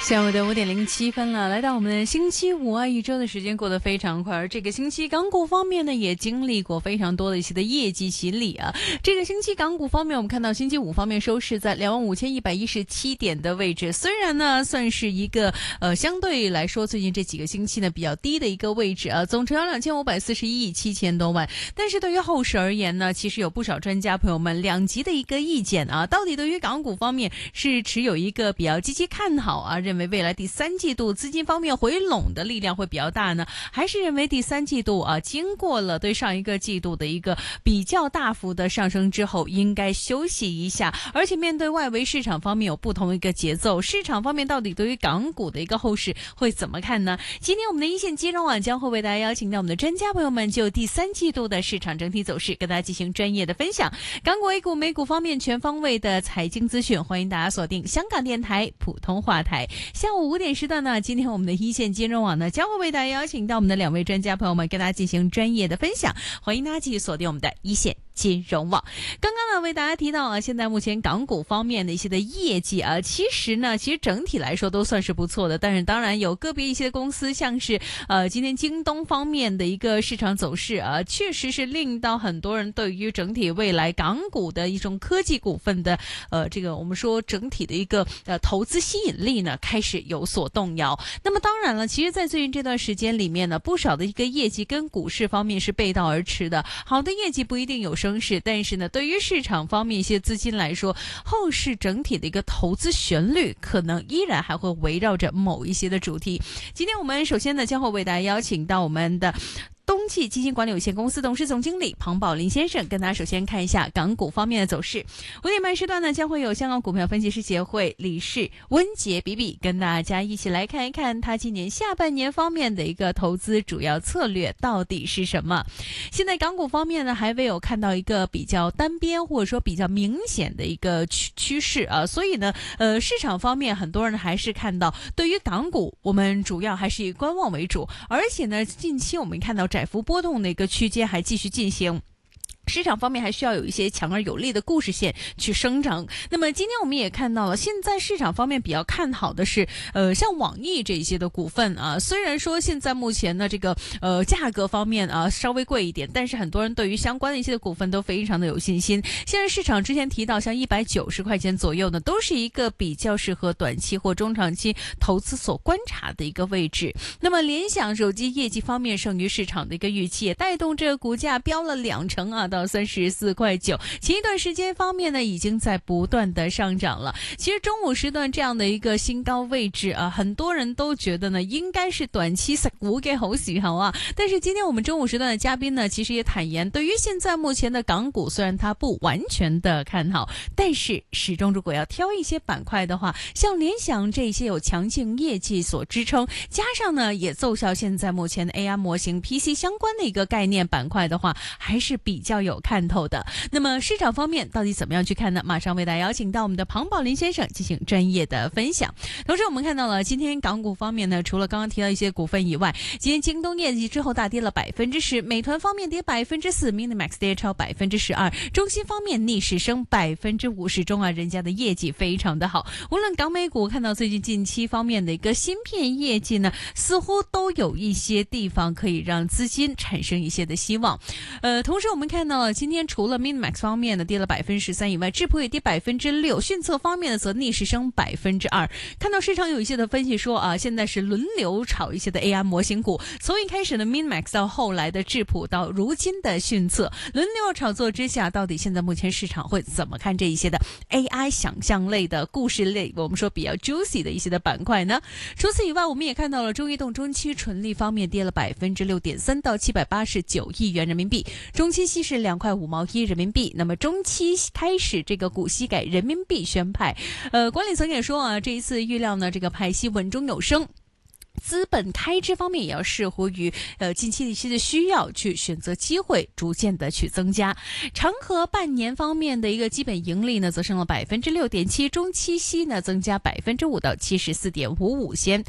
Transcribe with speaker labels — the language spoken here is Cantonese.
Speaker 1: 下午的5:07了，来到我们的星期五啊，一周的时间过得非常快，而这个星期港股方面呢，也经历过非常多的一些的业绩洗礼啊。这个星期港股方面，我们看到星期五方面收市在25,117点的位置，虽然呢算是一个相对来说最近这几个星期呢比较低的一个位置啊，总成交2541亿7000多万，但是对于后市而言呢，其实有不少专家朋友们两极的一个意见啊，到底对于港股方面是持有一个比较积极看好啊，认为未来第三季度资金方面回笼的力量会比较大呢，还是认为第三季度啊经过了对上一个季度的一个比较大幅的上升之后应该休息一下，而且面对外围市场方面有不同的一个节奏，市场方面到底对于港股的一个后市会怎么看呢？今天我们的一线金融网将会为大家邀请到我们的专家朋友们就第三季度的市场整体走势跟大家进行专业的分享，港股 A 股美股方面全方位的财经资讯，欢迎大家锁定香港电台普通话台。下午5点时段呢，今天我们的一线金融网呢将会为大家邀请到我们的两位专家朋友们跟大家进行专业的分享，欢迎大家继续锁定我们的一线金融网。刚刚呢为大家提到啊，现在目前港股方面的一些的业绩啊，其实整体来说都算是不错的，但是当然有个别一些公司，像是今天京东方面的一个市场走势啊，确实是令到很多人对于整体未来港股的一种科技股份的这个我们说整体的一个投资吸引力呢开始有所动摇。那么当然了，其实在最近这段时间里面呢，不少的一个业绩跟股市方面是背道而驰的，好的业绩不一定有升势，但是呢对于市场方面一些资金来说，后市整体的一个投资旋律可能依然还会围绕着某一些的主题。今天我们首先呢将会为大家邀请到我们的东驥基金管理有限公司董事总经理庞宝林先生，跟大家首先看一下港股方面的走势。5点半时段呢，将会有香港股票分析师协会理事温杰比比跟大家一起来看一看他今年下半年方面的一个投资主要策略到底是什么。现在港股方面呢，还未有看到一个比较单边或者说比较明显的一个趋势啊，所以呢，市场方面很多人还是看到对于港股，我们主要还是以观望为主，而且呢，近期我们看到窄幅波动的一个区间还继续进行。市场方面还需要有一些强而有力的故事线去生长。那么今天我们也看到了，现在市场方面比较看好的是像网易这些的股份啊，虽然说现在目前的这个价格方面啊稍微贵一点，但是很多人对于相关的一些的股份都非常的有信心。现在市场之前提到像190块钱左右呢，都是一个比较适合短期或中长期投资所观察的一个位置。那么联想手机业绩方面胜于市场的一个预期，也带动这个股价飙了2成啊，到34.9块。前一段时间方面呢，已经在不断的上涨了。其实中午时段这样的一个新高位置啊，很多人都觉得呢，应该是短期食股嘅好時候啊。但是今天我们中午时段的嘉宾呢，其实也坦言，对于现在目前的港股，虽然他不完全的看好，但是始终如果要挑一些板块的话，像联想这些有强劲业绩所支撑，加上呢也奏效现在目前的 AI 模型 PC 相关的一个概念板块的话，还是比较有看头的。那么市场方面到底怎么样去看呢？马上为大家邀请到我们的庞宝林先生进行专业的分享。同时我们看到了今天港股方面呢，除了刚刚提到一些股份以外，今天京东业绩之后大跌了10%，美团方面跌4%，Minimax 跌超12%，中芯方面逆势升50%，中啊人家的业绩非常的好。无论港美股看到最近近期方面的一个芯片业绩呢，似乎都有一些地方可以让资金产生一些的希望。同时我们看到了今天除了 Minimax 方面呢跌了13%以外，智谱也跌6%，讯策方面呢则逆势升2%。看到市场有一些的分析说啊，现在是轮流炒一些的 AI 模型股，从一开始的 Minimax 到后来的智谱到如今的讯策，轮流炒作之下，到底现在目前市场会怎么看这一些的 AI 想象类的故事类，我们说比较 juicy 的一些的板块呢？除此以外，我们也看到了中移动中期纯利方面跌了6.3%到789亿元人民币，中期息是2.5块人民币。那么中期开始这个股息改人民币宣派，管理层也说啊，这一次预料呢这个派息稳中有升。资本开支方面也要视乎于近期的一些的需要，去选择机会，逐渐的去增加。长和半年方面的一个基本盈利呢，则升了6.7%，中期息呢增加5%到74.55仙。